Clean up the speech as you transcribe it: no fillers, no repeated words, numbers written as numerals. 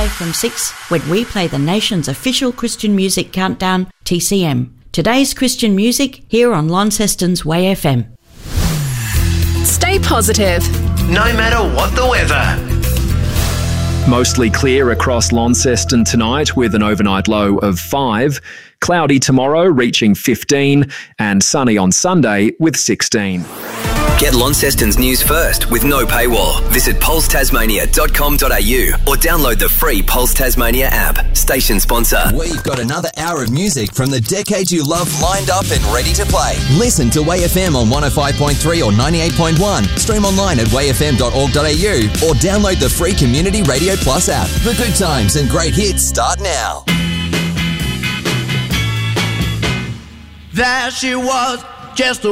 Sunday from 6 when we play the nation's official Christian music countdown, TCM. Today's Christian music here on Launceston's Way FM. Stay positive, no matter what the weather. Mostly clear across Launceston tonight with an overnight low of 5. Cloudy tomorrow reaching 15 and sunny on Sunday with 16. Get Launceston's news first with no paywall. Visit pulsetasmania.com.au or download the free Pulse Tasmania app. Station sponsor. We've got another hour of music from the decades you love lined up and ready to play. Listen to WayFM on 105.3 or 98.1. Stream online at wayfm.org.au or download the free Community Radio Plus app. The good times and great hits start now. There she was, just a